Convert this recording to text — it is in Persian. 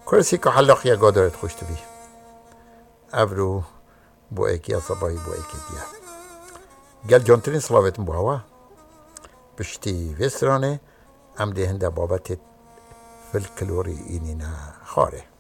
كرسي كحلق يا قادرة خوش تبي أبرو بوئك يا صباي بوئك ديا قال جونترين صلاوات مبوا بشتي فيسراني أم دي هندا بابتت في الكلوري إنينا خاره